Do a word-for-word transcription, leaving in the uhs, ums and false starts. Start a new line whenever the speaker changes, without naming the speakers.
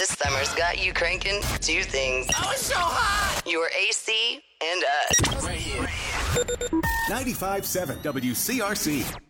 This summer's got you cranking two things.
Oh, it's so hot!
Your A C and us.
Right here.
ninety-five point seven W C R C.